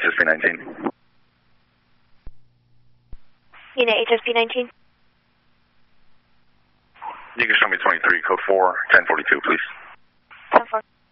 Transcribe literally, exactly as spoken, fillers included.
H S P nineteen. Unit H S P nineteen. You can show me twenty-three, code four, ten forty-two, please. ten four.